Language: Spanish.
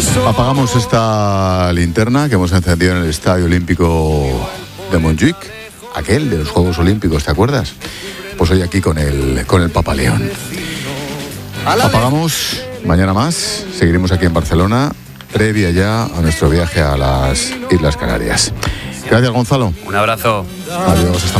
Apagamos esta linterna que hemos encendido en el Estadio Olímpico de Montjuic, aquel de los Juegos Olímpicos, ¿te acuerdas? Pues hoy aquí con el Papa León. Apagamos, mañana más, seguiremos aquí en Barcelona, previa ya a nuestro viaje a las Islas Canarias. Gracias, Gonzalo. Un abrazo. Adiós, hasta mañana.